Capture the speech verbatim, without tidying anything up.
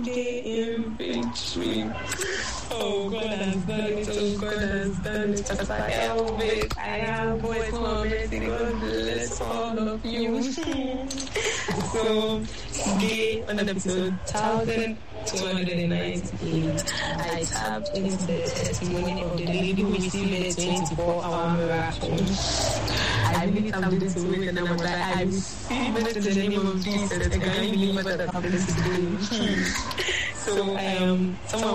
day in victory. Oh, God has done it. Oh, God has done it. Pastor Elvis, I am voice moment. God bless all of you. So, today on episode one thousand two hundred ninety-eight, I tapped into the testimony of the lady who received a twenty-four hour miracle. I really tapped into it and I was like, I received it in the name of Jesus. I can't believe what has happened today. So, um, someone